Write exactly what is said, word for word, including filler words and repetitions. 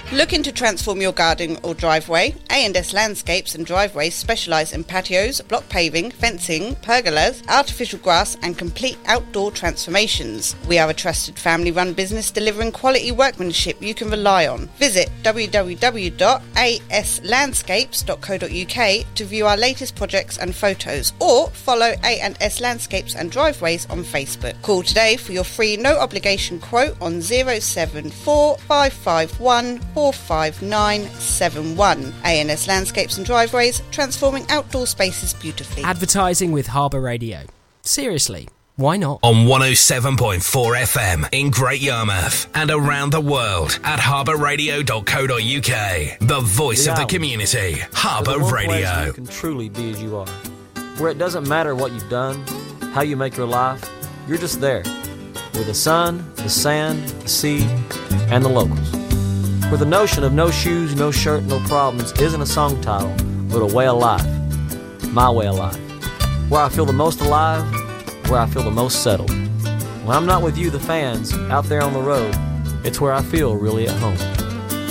Looking to transform your garden or driveway? A and S Landscapes and Driveways specialise in patios, block paving, fencing, pergolas, artificial grass and complete outdoor transformations. We are a trusted family-run business delivering quality workmanship you can rely on. Visit w w w dot a s landscapes dot co dot u k to view our latest projects and photos, or follow A and S Landscapes and Driveways on Facebook. Call today for your free no-obligation quote on zero seven four five five one four five nine seven one. A and S Landscapes and Driveways, transforming outdoor spaces beautifully. Advertising with Harbour Radio. Seriously, why not? On one oh seven point four F M in Great Yarmouth and around the world at harbour radio dot co dot u k. The voice the of the island. community. Harbour Radio. You can truly be as you are. Where it doesn't matter what you've done, how you make your life, you're just there. With the sun, the sand, the sea, and the locals. Where the notion of no shoes, no shirt, no problems isn't a song title, but a way of life. My way of life. Where I feel the most alive, where I feel the most settled. When I'm not with you, the fans, out there on the road, it's where I feel really at home.